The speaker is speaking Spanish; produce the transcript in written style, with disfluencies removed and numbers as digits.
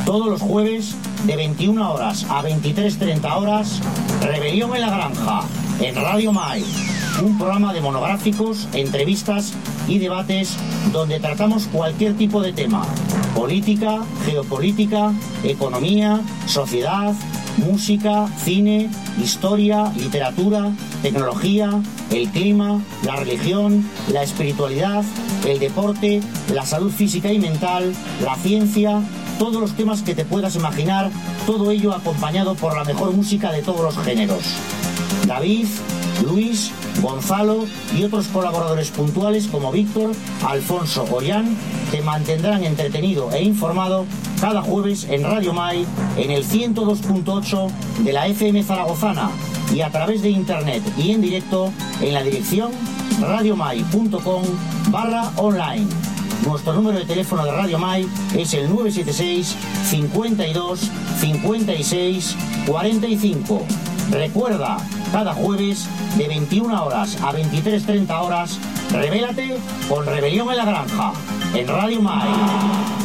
Todos los jueves de 21 horas a 23:30 horas, Rebelión en la Granja, en Radio Mai. Un programa de monográficos, entrevistas y debates donde tratamos cualquier tipo de tema: política, geopolítica, economía, sociedad, música, cine, historia, literatura, tecnología, el clima, la religión, la espiritualidad, el deporte, la salud física y mental, la ciencia, todos los temas que te puedas imaginar, todo ello acompañado por la mejor música de todos los géneros. David, Luis, Gonzalo y otros colaboradores puntuales como Víctor, Alfonso o Jan te mantendrán entretenido e informado cada jueves en Radio Mai, en el 102.8 de la FM zaragozana y a través de internet y en directo en la dirección radiomai.com/online. Nuestro número de teléfono de Radio Mai es el 976 52 56 45. Recuerda, cada jueves de 21 horas a 23:30 horas, revélate con Rebelión en la Granja, en Radio Mai.